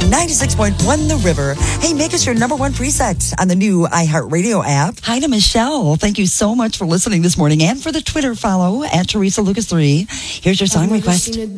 96.1 The River. Hey, make us your number one preset on the new iHeartRadio app. Hi to Michelle. Thank you so much for listening this morning and for the Twitter follow at Teresa Lucas 3. Here's your song request.